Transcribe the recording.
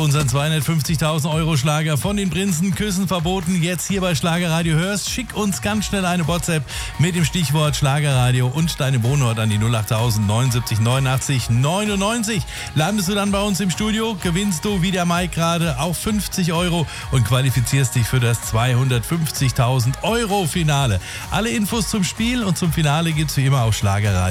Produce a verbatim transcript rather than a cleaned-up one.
unseren zweihundertfünfzigtausend Euro Schlager von den Prinzen, Küssen verboten, jetzt hier bei Schlagerradio hörst. Schick uns ganz schnell eine WhatsApp mit dem Stichwort Schlagerradio und deinem Wohnort an die null achttausend neunundsiebzig neunundachtzig neunundneunzig. Landest du dann bei uns im Studio, gewinnst du wie der Mike gerade auch fünfzig Euro und qualifizierst dich für das zweihundertfünfzigtausend Euro Finale. Alle Infos zum Spiel und zum Finale gibt's wie immer auf Schlagerradio.